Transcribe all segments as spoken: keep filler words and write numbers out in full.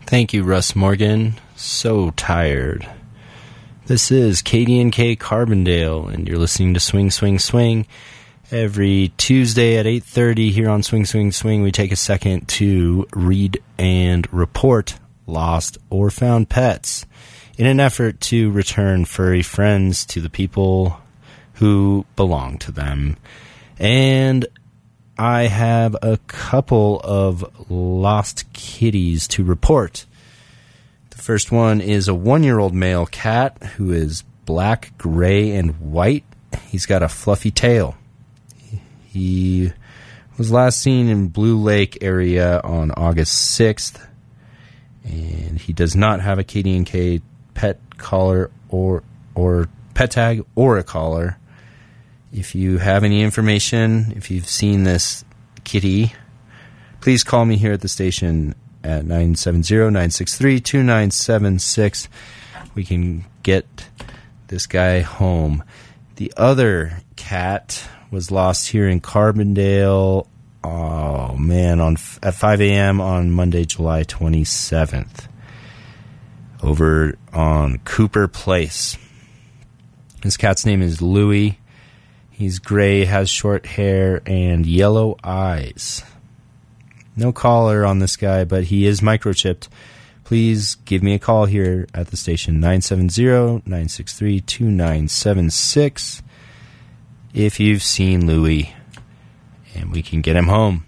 Thank you, Russ Morgan. So tired. This is K D N K Carbondale, and you're listening to Swing, Swing, Swing. Every Tuesday at eight thirty here on Swing, Swing, Swing, we take a second to read and report lost or found pets in an effort to return furry friends to the people who belong to them. And I have a couple of lost kitties to report. The first one is a one-year-old male cat who is black, gray, and white. He's got a fluffy tail. He was last seen in Blue Lake area on August sixth, and he does not have a K D N K pet collar or or pet tag or a collar. If you have any information, if you've seen this kitty, please call me here at the station at nine seven zero, nine six three, two nine seven six. We can get this guy home. The other cat was lost here in Carbondale, oh man, on at five a.m. on Monday, July twenty-seventh, over on Cooper Place. This cat's name is Louie. He's gray, has short hair, and yellow eyes. No collar on this guy, but he is microchipped. Please give me a call here at the station, nine seven zero, nine six three, two nine seven six, if you've seen Louie, and we can get him home.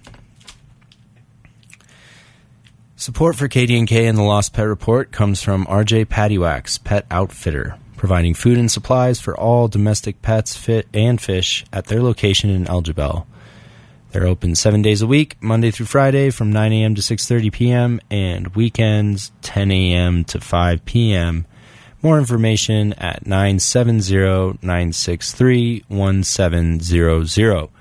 Support for K D N K and the Lost Pet Report comes from R J Pattywax Pet Outfitter, providing food and supplies for all domestic pets fit and fish at their location in Elgibel. They're open seven days a week, Monday through Friday from nine a.m. to six thirty p.m. and weekends ten a.m. to five p.m. More information at nine seven zero, nine six three, one seven zero zero.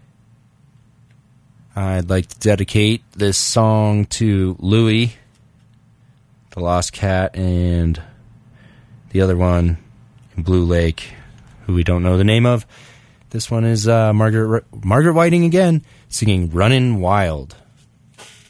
I'd like to dedicate this song to Louie, the lost cat, and the other one in Blue Lake, who we don't know the name of. This one is uh, Margaret Margaret Whiting again, singing Runnin' Wild.